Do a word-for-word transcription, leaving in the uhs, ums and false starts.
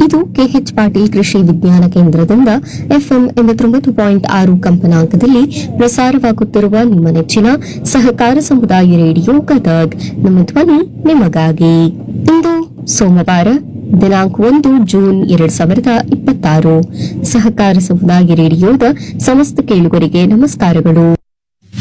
ಇದು ಕೆಎಚ್ ಪಾಟೀಲ್ ಕೃಷಿ ವಿಜ್ಞಾನ ಕೇಂದ್ರದಿಂದ ಎಫ್ಎಂ ಎಂಬತ್ತೊಂಬತ್ತು ಪಾಯಿಂಟ್ ಆರು ಕಂಪನಾಂಕದಲ್ಲಿ ಪ್ರಸಾರವಾಗುತ್ತಿರುವ ನಿಮ್ಮ ನೆಚ್ಚಿನ ಸಹಕಾರ ಸಮುದಾಯ ರೇಡಿಯೋ ಗದಗ್. ನಮ್ಮ ಧ್ವನಿ ನಿಮಗಾಗಿ. ಇಂದು ಸೋಮವಾರ ದಿನಾಂಕ ಒಂದು ಜೂನ್ ಎರಡ್ ಸಾವಿರದ ಇಪ್ಪತ್ತಾರು. ಸಹಕಾರ ಸಮುದಾಯ ರೇಡಿಯೋದ ಸಮಸ್ತ ಕೇಳುಗರಿಗೆ ನಮಸ್ಕಾರಗಳು.